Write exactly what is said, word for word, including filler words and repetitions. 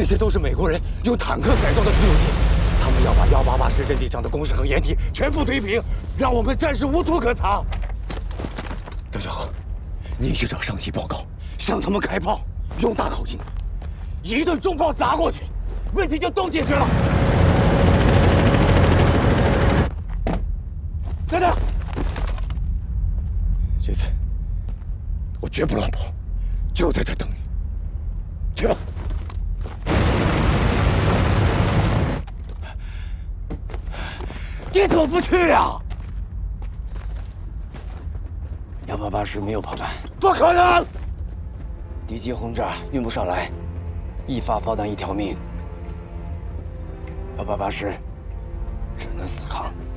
那些都是美国人用坦克改造的推土机，他们要把幺八八师阵地上的工事和掩体全部推平，让我们战士无处可藏。张小恒，你去找上级报告，向他们开炮，用大口径，一顿重炮砸过去，问题就都解决了。等等，这次我绝不乱跑，就在这等你。去吧。 你怎么不去呀？幺八八师没有炮弹，不可能！敌机轰炸运不上来，一发炮弹一条命。幺八八师只能死扛。